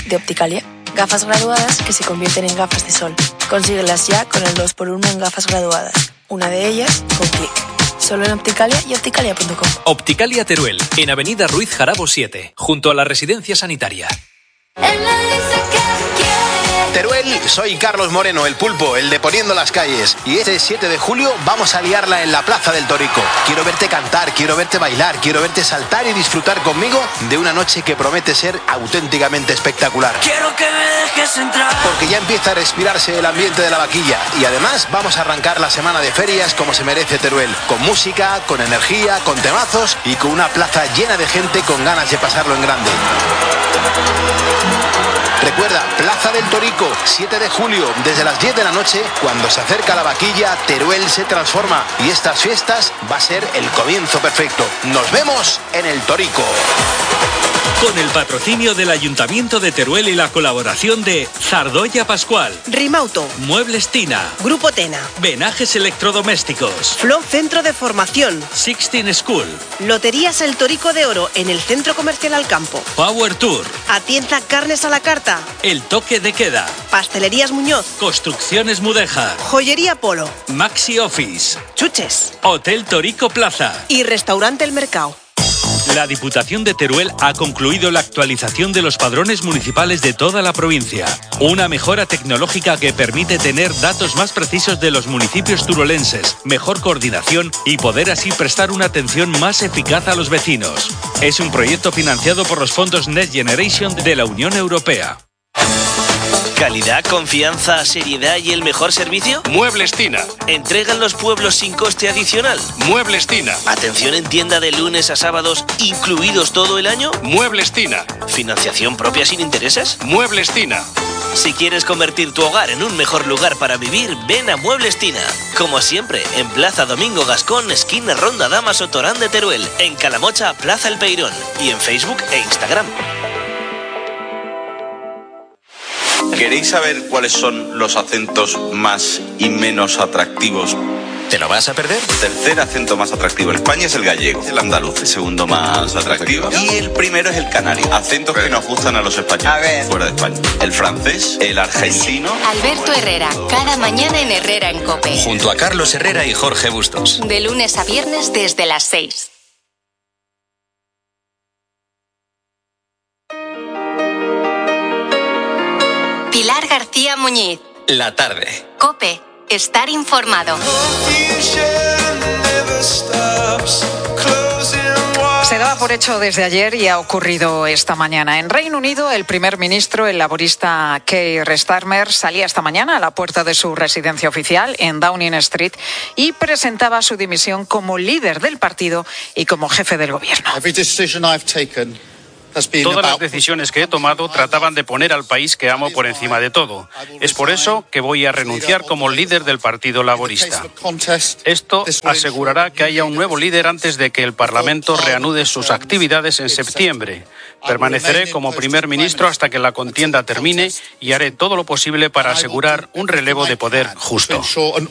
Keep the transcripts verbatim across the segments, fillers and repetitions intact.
de Opticalia. Gafas graduadas que se convierten en gafas de sol. Consíguelas ya con el dos por uno en gafas graduadas. Una de ellas con clic. Solo en Opticalia y opticalia punto com. Opticalia Teruel, en Avenida Ruiz Jarabo siete, junto a la residencia sanitaria. Teruel, soy Carlos Moreno, el pulpo, el de Poniendo las Calles. Y este siete de julio vamos a liarla en la Plaza del Torico. Quiero verte cantar, quiero verte bailar, quiero verte saltar y disfrutar conmigo de una noche que promete ser auténticamente espectacular. Quiero que me dejes entrar. Porque ya empieza a respirarse el ambiente de la vaquilla. Y además vamos a arrancar la semana de ferias como se merece Teruel. Con música, con energía, con temazos y con una plaza llena de gente con ganas de pasarlo en grande. Recuerda, Plaza del Torico, siete de julio, desde las diez de la noche, cuando se acerca la vaquilla, Teruel se transforma y estas fiestas va a ser el comienzo perfecto. Nos vemos en el Torico. Con el patrocinio del Ayuntamiento de Teruel y la colaboración de Zardoya Pascual, Rimauto, Muebles Tina, Grupo Tena, Venajes Electrodomésticos, Flo Centro de Formación, Sixteen School, Loterías El Torico de Oro en el Centro Comercial Alcampo, Power Tour, Atienza Carnes a la Carta, El Toque de Queda, Pastelerías Muñoz, Construcciones Mudeja, Joyería Polo, Maxi Office, Chuches, Hotel Torico Plaza y Restaurante El Mercado. La Diputación de Teruel ha concluido la actualización de los padrones municipales de toda la provincia. Una mejora tecnológica que permite tener datos más precisos de los municipios turolenses, mejor coordinación y poder así prestar una atención más eficaz a los vecinos. Es un proyecto financiado por los fondos Next Generation de la Unión Europea. ¿Calidad, confianza, seriedad y el mejor servicio? Muebles Tina. ¿Entregan los pueblos sin coste adicional? Muebles Tina. ¿Atención en tienda de lunes a sábados, incluidos todo el año? Muebles Tina. ¿Financiación propia sin intereses? Muebles Tina. Si quieres convertir tu hogar en un mejor lugar para vivir, ven a Muebles Tina. Como siempre, en Plaza Domingo Gascón, esquina Ronda Damaso Torán de Teruel, en Calamocha, Plaza El Peirón, y en Facebook e Instagram. ¿Queréis saber cuáles son los acentos más y menos atractivos? ¿Te lo vas a perder? El tercer acento más atractivo en España es el gallego, el andaluz, el segundo más atractivo. Y el primero es el canario. Acentos que nos gustan a los españoles a ver. Fuera de España. El francés, el argentino. Alberto Herrera, cada mañana en Herrera en COPE. Junto a Carlos Herrera y Jorge Bustos. De lunes a viernes desde las seis. Pilar García Muñiz. La tarde. COPE. Estar informado. Se daba por hecho desde ayer y ha ocurrido esta mañana. En Reino Unido, el primer ministro, el laborista Keir Starmer, salía esta mañana a la puerta de su residencia oficial en Downing Street y presentaba su dimisión como líder del partido y como jefe del gobierno. Todas las decisiones que he tomado trataban de poner al país que amo por encima de todo. Es por eso que voy a renunciar como líder del Partido Laborista. Esto asegurará que haya un nuevo líder antes de que el Parlamento reanude sus actividades en septiembre. Permaneceré como primer ministro hasta que la contienda termine y haré todo lo posible para asegurar un relevo de poder justo.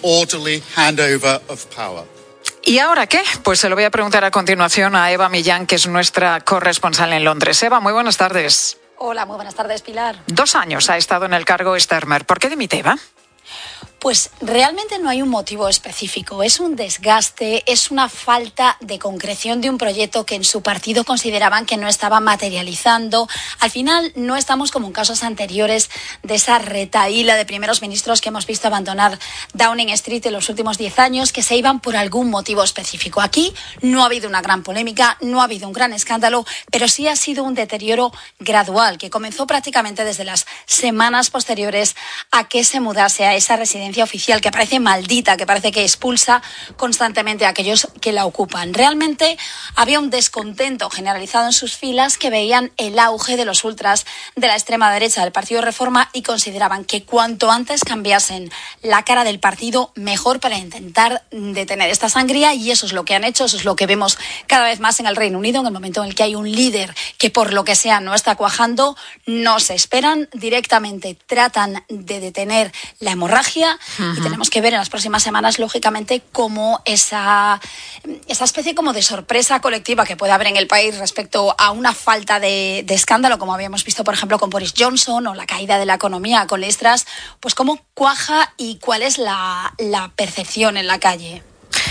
¿Y ahora qué? Pues se lo voy a preguntar a continuación a Eva Millán, que es nuestra corresponsal en Londres. Eva, muy buenas tardes. Hola, muy buenas tardes, Pilar. Dos años ha estado en el cargo Starmer. ¿Por qué dimite, Eva? Pues realmente no hay un motivo específico. Es un desgaste, es una falta de concreción de un proyecto que en su partido consideraban que no estaba materializando. Al final no estamos como en casos anteriores de esa retahíla de primeros ministros que hemos visto abandonar Downing Street en los últimos diez años, que se iban por algún motivo específico. Aquí no ha habido una gran polémica, no ha habido un gran escándalo, pero sí ha sido un deterioro gradual que comenzó prácticamente desde las semanas posteriores a que se mudase a esa residencia oficial que parece maldita, que parece que expulsa constantemente a aquellos que la ocupan. Realmente había un descontento generalizado en sus filas que veían el auge de los ultras de la extrema derecha del Partido Reforma política y consideraban que cuanto antes cambiasen la cara del partido, mejor para intentar detener esta sangría, y eso es lo que han hecho, eso es lo que vemos cada vez más en el Reino Unido. En el momento en el que hay un líder que por lo que sea no está cuajando, no se esperan, directamente tratan de detener la hemorragia. Uh-huh. Y tenemos que ver en las próximas semanas, lógicamente, cómo esa, esa especie como de sorpresa colectiva que puede haber en el país respecto a una falta de, de escándalo, como habíamos visto, por ejemplo, con Boris Johnson, o la caída de la economía con Liz Truss, pues cómo cuaja y cuál es la, la percepción en la calle.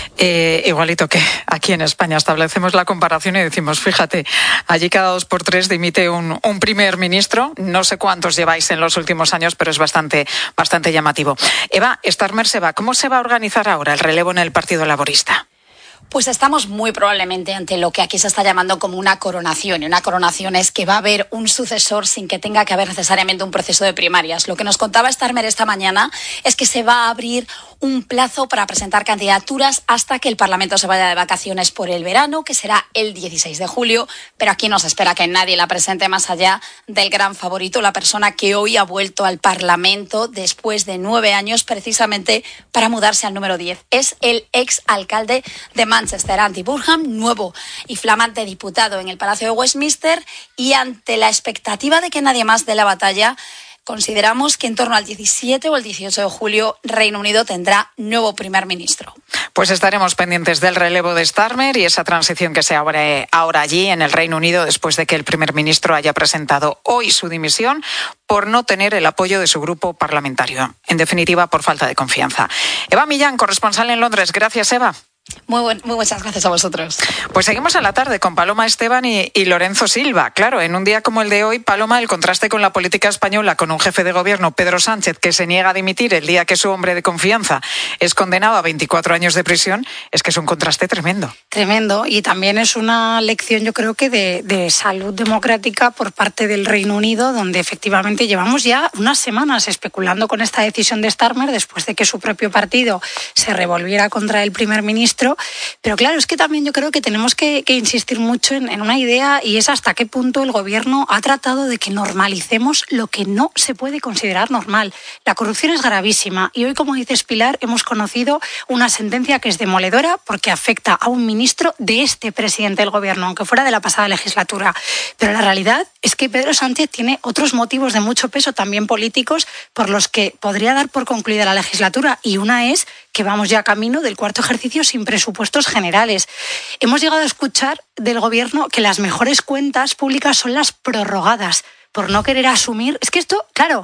Eh, igualito que aquí en España establecemos la comparación y decimos, fíjate, allí cada dos por tres dimite un, un primer ministro. No sé cuántos lleváis en los últimos años, pero es bastante, bastante llamativo. Eva, Starmer se va. ¿Cómo se va a organizar ahora el relevo en el Partido Laborista? Pues estamos muy probablemente ante lo que aquí se está llamando como una coronación. Y una coronación es que va a haber un sucesor sin que tenga que haber necesariamente un proceso de primarias. Lo que nos contaba Starmer esta mañana es que se va a abrir un plazo para presentar candidaturas hasta que el Parlamento se vaya de vacaciones por el verano, que será el dieciséis de julio. Pero aquí no se espera que nadie la presente más allá del gran favorito, la persona que hoy ha vuelto al Parlamento después de nueve años precisamente para mudarse al número diez. Es el ex alcalde de Manchester, Andy Burnham, nuevo y flamante diputado en el Palacio de Westminster, y ante la expectativa de que nadie más dé la batalla, consideramos que en torno al diecisiete o el dieciocho de julio Reino Unido tendrá nuevo primer ministro. Pues estaremos pendientes del relevo de Starmer y esa transición que se abre ahora allí en el Reino Unido, después de que el primer ministro haya presentado hoy su dimisión por no tener el apoyo de su grupo parlamentario. En definitiva, por falta de confianza. Eva Millán, corresponsal en Londres. Gracias, Eva. Muy, buen, muy muchas gracias a vosotros. Pues seguimos a la tarde con Paloma Esteban y, y Lorenzo Silva. Claro, en un día como el de hoy, Paloma, el contraste con la política española, con un jefe de gobierno, Pedro Sánchez, que se niega a dimitir el día que su hombre de confianza es condenado a veinticuatro años de prisión, es que es un contraste tremendo. Tremendo, y también es una lección, yo creo que de, de salud democrática por parte del Reino Unido, donde efectivamente llevamos ya unas semanas especulando con esta decisión de Starmer después de que su propio partido se revolviera contra el primer ministro. Pero claro, es que también yo creo que tenemos que, que insistir mucho en, en una idea, y es hasta qué punto el gobierno ha tratado de que normalicemos lo que no se puede considerar normal. La corrupción es gravísima, y hoy, como dices, Pilar, hemos conocido una sentencia que es demoledora porque afecta a un ministro de este presidente del gobierno, aunque fuera de la pasada legislatura. Pero la realidad es que Pedro Sánchez tiene otros motivos de mucho peso, también políticos, por los que podría dar por concluida la legislatura, y una es que vamos ya camino del cuarto ejercicio sin presupuestos generales. Hemos llegado a escuchar del gobierno que las mejores cuentas públicas son las prorrogadas, por no querer asumir. Es que esto, claro,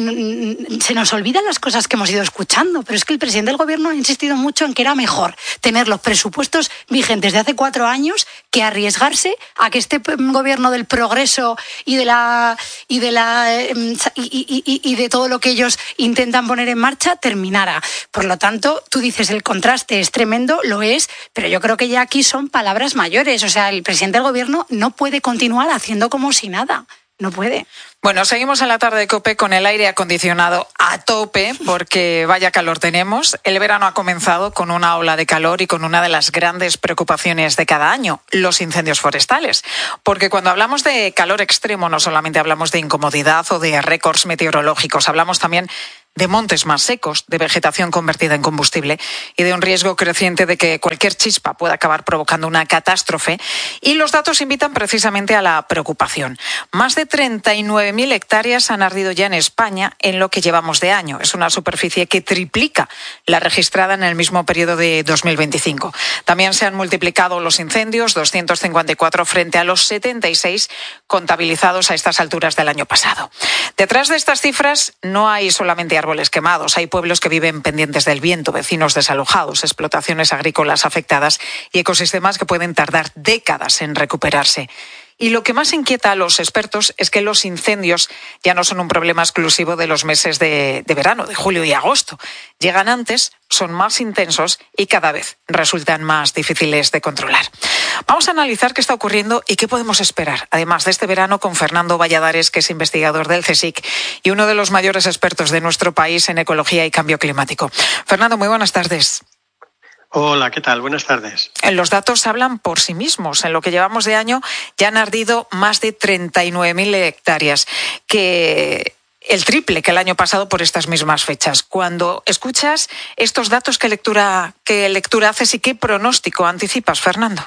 se nos olvidan las cosas que hemos ido escuchando, pero es que el presidente del gobierno ha insistido mucho en que era mejor tener los presupuestos vigentes de hace cuatro años que arriesgarse a que este gobierno del progreso y de la y de la y, y, y de todo lo que ellos intentan poner en marcha terminara. Por lo tanto, tú dices el contraste es tremendo, lo es, pero yo creo que ya aquí son palabras mayores. O sea, el presidente del gobierno no puede continuar haciendo como si nada. No puede. Bueno, seguimos en la tarde de COPE con el aire acondicionado a tope, porque vaya calor tenemos. El verano ha comenzado con una ola de calor y con una de las grandes preocupaciones de cada año, los incendios forestales. Porque cuando hablamos de calor extremo no solamente hablamos de incomodidad o de récords meteorológicos, hablamos también de montes más secos, de vegetación convertida en combustible y de un riesgo creciente de que cualquier chispa pueda acabar provocando una catástrofe. Y los datos invitan precisamente a la preocupación. Más de treinta y nueve mil hectáreas han ardido ya en España en lo que llevamos de año. Es una superficie que triplica la registrada en el mismo periodo de dos mil veinticinco. También se han multiplicado los incendios, doscientos cincuenta y cuatro frente a los setenta y seis contabilizados a estas alturas del año pasado. Detrás de estas cifras no hay solamente árboles quemados, hay pueblos que viven pendientes del viento, vecinos desalojados, explotaciones agrícolas afectadas y ecosistemas que pueden tardar décadas en recuperarse. Y lo que más inquieta a los expertos es que los incendios ya no son un problema exclusivo de los meses de, de verano, de julio y agosto. Llegan antes, son más intensos y cada vez resultan más difíciles de controlar. Vamos a analizar qué está ocurriendo y qué podemos esperar, además de este verano, con Fernando Valladares, que es investigador del CSIC y uno de los mayores expertos de nuestro país en ecología y cambio climático. Fernando, muy buenas tardes. Hola, ¿qué tal? Buenas tardes. Los datos hablan por sí mismos. En lo que llevamos de año ya han ardido más de treinta y nueve mil hectáreas, que el triple que el año pasado por estas mismas fechas. Cuando escuchas estos datos, ¿qué lectura, qué lectura haces y qué pronóstico anticipas, Fernando?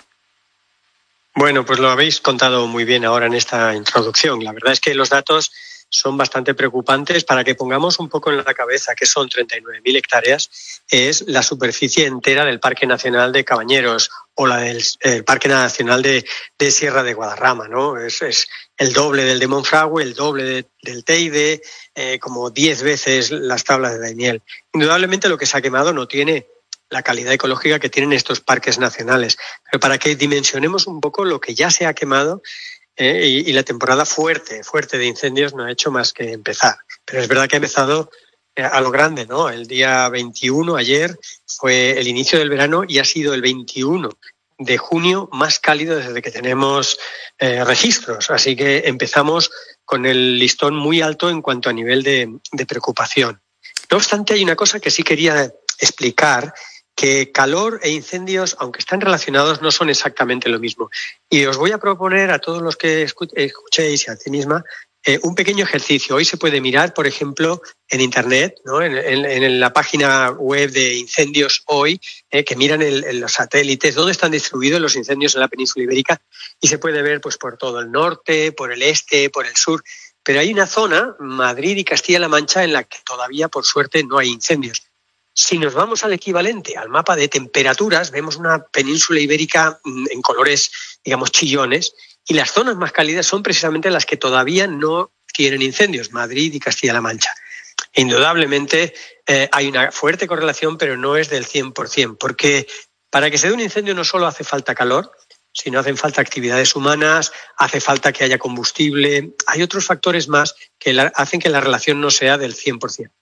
Bueno, pues lo habéis contado muy bien ahora en esta introducción. La verdad es que los datos son bastante preocupantes. Para que pongamos un poco en la cabeza que son treinta y nueve mil hectáreas, es la superficie entera del Parque Nacional de Cabañeros o la del el Parque Nacional de, de Sierra de Guadarrama, ¿no? Es, es el doble del de Monfragüe, el doble de, del Teide, eh, como diez veces las tablas de Daimiel. Indudablemente lo que se ha quemado no tiene la calidad ecológica que tienen estos parques nacionales. Pero para que dimensionemos un poco lo que ya se ha quemado, eh, y, y la temporada fuerte, fuerte de incendios no ha hecho más que empezar. Pero es verdad que ha empezado eh, a lo grande, ¿no? El día veintiuno, ayer, fue el inicio del verano y ha sido el veintiuno de junio más cálido desde que tenemos eh, registros. Así que empezamos con el listón muy alto en cuanto a nivel de, de preocupación. No obstante, hay una cosa que sí quería explicar, que calor e incendios, aunque están relacionados, no son exactamente lo mismo. Y os voy a proponer a todos los que escuchéis y a ti misma eh, un pequeño ejercicio. Hoy se puede mirar, por ejemplo, en Internet, ¿no? en, en, en la página web de Incendios Hoy, eh, que miran el, el, los satélites, dónde están distribuidos los incendios en la península ibérica, y se puede ver pues por todo el norte, por el este, por el sur. Pero hay una zona, Madrid y Castilla-La Mancha, en la que todavía, por suerte, no hay incendios. Si nos vamos al equivalente, al mapa de temperaturas, vemos una península ibérica en colores, digamos, chillones, y las zonas más cálidas son precisamente las que todavía no tienen incendios, Madrid y Castilla-La Mancha. Indudablemente eh, hay una fuerte correlación, pero no es del cien por ciento, porque para que se dé un incendio no solo hace falta calor, sino hacen falta actividades humanas, hace falta que haya combustible, hay otros factores más que la, hacen que la relación no sea del cien por ciento.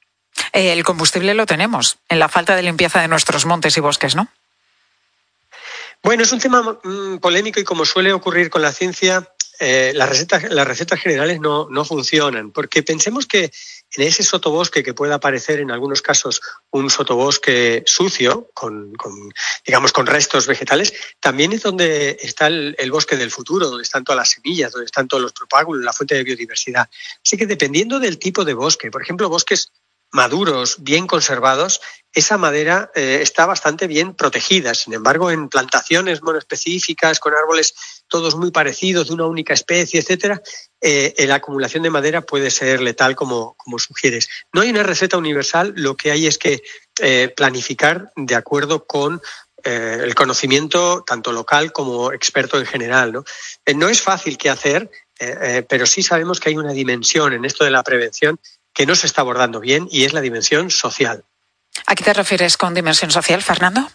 El combustible lo tenemos en la falta de limpieza de nuestros montes y bosques, ¿no? Bueno, es un tema mmm, polémico y como suele ocurrir con la ciencia, eh, las, recetas, las recetas generales no, no funcionan, porque pensemos que en ese sotobosque que pueda aparecer en algunos casos un sotobosque sucio, con, con, digamos con restos vegetales, también es donde está el, el bosque del futuro, donde están todas las semillas, donde están todos los propágulos, la fuente de biodiversidad. Así que dependiendo del tipo de bosque, por ejemplo, bosques maduros, bien conservados, esa madera eh, está bastante bien protegida. Sin embargo, en plantaciones monoespecíficas, con árboles todos muy parecidos, de una única especie, etcétera, eh, la acumulación de madera puede ser letal, como, como sugieres. No hay una receta universal, lo que hay es que eh, planificar de acuerdo con eh, el conocimiento tanto local como experto en general, ¿no? Eh, no es fácil qué hacer, eh, eh, pero sí sabemos que hay una dimensión en esto de la prevención que no se está abordando bien, y es la dimensión social. ¿A qué te refieres con dimensión social, Fernando?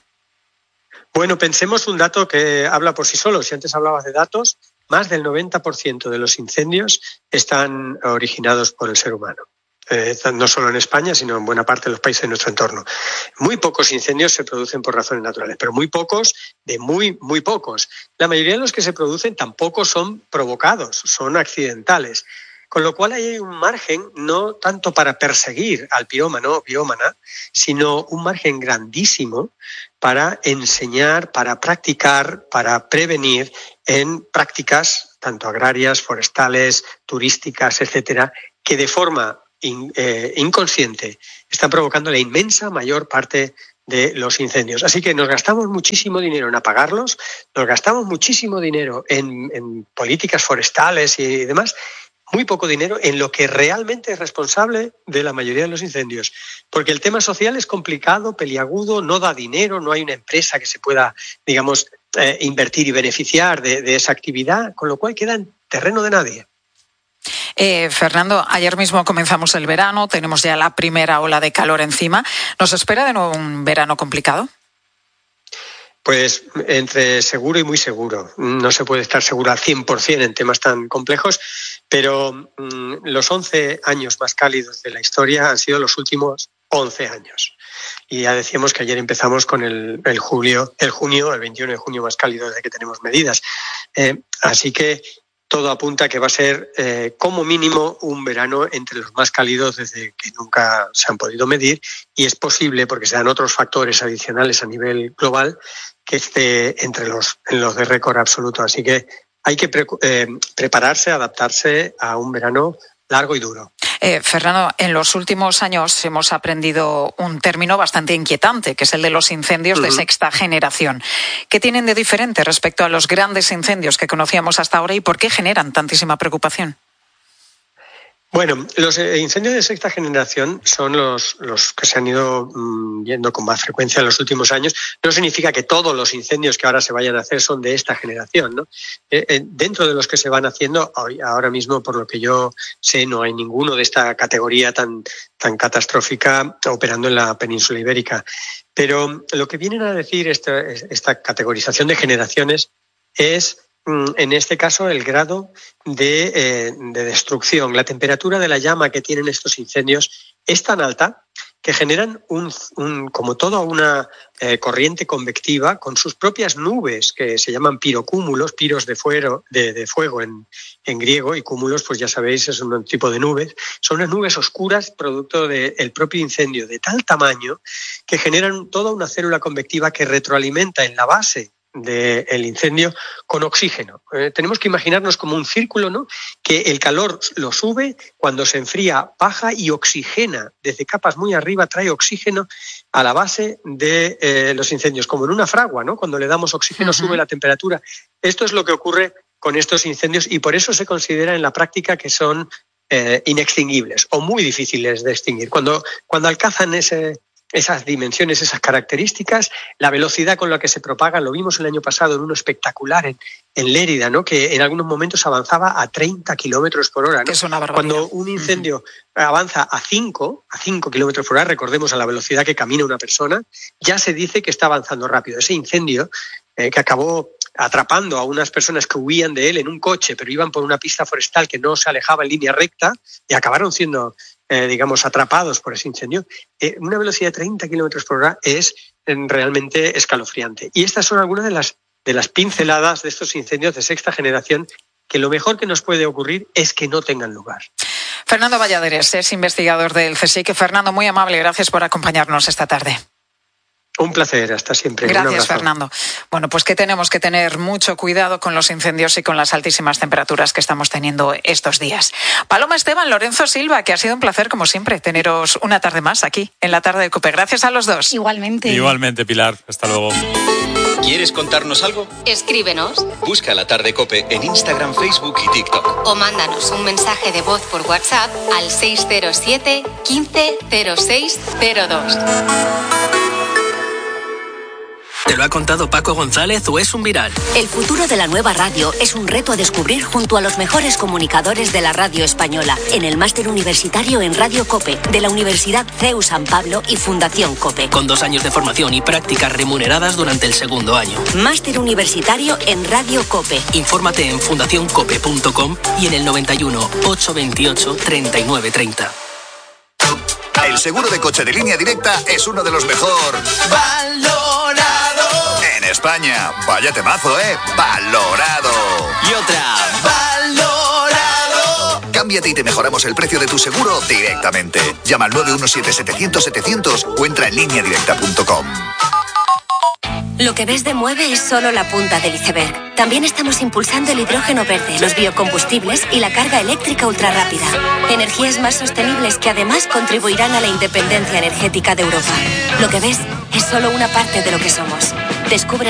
Bueno, pensemos un dato que habla por sí solo. Si antes hablabas de datos, más del noventa por ciento de los incendios están originados por el ser humano. Eh, no solo en España, sino en buena parte de los países de nuestro entorno. Muy pocos incendios se producen por razones naturales, pero muy pocos de muy, muy pocos. La mayoría de los que se producen tampoco son provocados, son accidentales. Con lo cual hay un margen no tanto para perseguir al pirómano o pirómana, sino un margen grandísimo para enseñar, para practicar, para prevenir en prácticas tanto agrarias, forestales, turísticas, etcétera, que de forma in, eh, inconsciente están provocando la inmensa mayor parte de los incendios. Así que nos gastamos muchísimo dinero en apagarlos, nos gastamos muchísimo dinero en, en políticas forestales y demás, muy poco dinero en lo que realmente es responsable de la mayoría de los incendios. Porque el tema social es complicado, peliagudo, no da dinero, no hay una empresa que se pueda, digamos, eh, invertir y beneficiar de, de esa actividad, con lo cual queda en terreno de nadie. Eh, Fernando, ayer mismo comenzamos el verano, tenemos ya la primera ola de calor encima. ¿Nos espera de nuevo un verano complicado? Pues entre seguro y muy seguro. No se puede estar seguro al cien por ciento en temas tan complejos, pero mmm, los once años más cálidos de la historia han sido los últimos once años. Y ya decíamos que ayer empezamos con el, el julio, el junio, el veintiuno de junio más cálido desde que tenemos medidas. Eh, así que todo apunta a que va a ser eh, como mínimo un verano entre los más cálidos desde que nunca se han podido medir, y es posible, porque se dan otros factores adicionales a nivel global, que esté entre los, en los de récord absoluto. Así que hay que pre- eh, prepararse, adaptarse a un verano largo y duro. Eh, Fernando, en los últimos años hemos aprendido un término bastante inquietante, que es el de los incendios uh-huh. de sexta generación. ¿Qué tienen de diferente respecto a los grandes incendios que conocíamos hasta ahora y por qué generan tantísima preocupación? Bueno, los incendios de sexta generación son los, los que se han ido mmm, viendo con más frecuencia en los últimos años. No significa que todos los incendios que ahora se vayan a hacer son de esta generación, ¿no? Eh, eh, dentro de los que se van haciendo, ahora mismo, por lo que yo sé, no hay ninguno de esta categoría tan, tan catastrófica operando en la península ibérica. Pero lo que vienen a decir esta, esta categorización de generaciones es, en este caso, el grado de, eh, de destrucción. La temperatura de la llama que tienen estos incendios es tan alta que generan, un, un, como toda una eh, corriente convectiva con sus propias nubes, que se llaman pirocúmulos, piros de fuego, de, de fuego en, en griego, y cúmulos, pues ya sabéis, es un tipo de nubes. Son unas nubes oscuras producto del propio incendio, de tal tamaño que generan toda una célula convectiva que retroalimenta en la base del incendio con oxígeno. Eh, tenemos que imaginarnos como un círculo, ¿no? Que el calor lo sube, cuando se enfría baja y oxigena desde capas muy arriba, trae oxígeno a la base de eh, los incendios, como en una fragua, ¿no? Cuando le damos oxígeno uh-huh. sube la temperatura. Esto es lo que ocurre con estos incendios y por eso se considera en la práctica que son eh, inextinguibles o muy difíciles de extinguir. Cuando, cuando alcanzan ese esas dimensiones, esas características, la velocidad con la que se propagan, lo vimos el año pasado en uno espectacular en, en Lérida, ¿no? Que en algunos momentos avanzaba a treinta kilómetros por hora, ¿no? Que es una barbaridad. Cuando un incendio uh-huh. avanza a cinco, a cinco kilómetros por hora, recordemos a la velocidad que camina una persona, ya se dice que está avanzando rápido. Ese incendio eh, que acabó atrapando a unas personas que huían de él en un coche, pero iban por una pista forestal que no se alejaba en línea recta y acabaron siendo Eh, digamos, atrapados por ese incendio, eh, una velocidad de treinta kilómetros por hora es eh, realmente escalofriante. Y estas son algunas de las, de las pinceladas de estos incendios de sexta generación que lo mejor que nos puede ocurrir es que no tengan lugar. Fernando Valladares es investigador del CSIC. Fernando, muy amable, gracias por acompañarnos esta tarde. Un placer, hasta siempre. Gracias, Fernando. Bueno, pues que tenemos que tener mucho cuidado con los incendios y con las altísimas temperaturas que estamos teniendo estos días. Paloma Esteban, Lorenzo Silva, que ha sido un placer, como siempre, teneros una tarde más aquí, en la tarde de COPE. Gracias a los dos. Igualmente. Igualmente, Pilar. Hasta luego. ¿Quieres contarnos algo? Escríbenos. Busca La Tarde COPE en Instagram, Facebook y TikTok. O mándanos un mensaje de voz por WhatsApp al seis cero siete, quince, cero seis cero dos. ¿Te lo ha contado Paco González o es un viral? El futuro de la nueva radio es un reto a descubrir junto a los mejores comunicadores de la radio española en el máster universitario en Radio COPE de la Universidad C E U San Pablo y Fundación COPE. Con dos años de formación y prácticas remuneradas durante el segundo año. Máster universitario en Radio COPE. Infórmate en fundación cope punto com y en el noventa y uno, ochocientos veintiocho, treinta y nueve treinta. El seguro de coche de Línea Directa es uno de los mejor valorado en España. Vaya temazo, ¿eh? Valorado. Y otra. Valorado. Cámbiate y te mejoramos el precio de tu seguro directamente. Llama al nueve uno siete, setecientos, setecientos o entra en línea directa punto com. Lo que ves de Mueve es solo la punta del iceberg. También estamos impulsando el hidrógeno verde, los biocombustibles y la carga eléctrica ultrarrápida. Energías más sostenibles que además contribuirán a la independencia energética de Europa. Lo que ves es solo una parte de lo que somos. Descubre